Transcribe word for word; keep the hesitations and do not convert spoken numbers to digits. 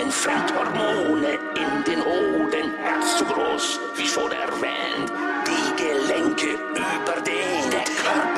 Schwingen Fremdhormone in den Hoden, Herz zu groß, wie schon erwähnt, die Gelenke überdehnt, der Körper